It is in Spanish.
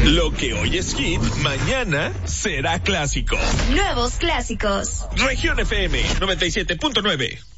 Lo que hoy es hit, mañana será clásico. Nuevos clásicos. Región FM 97.9.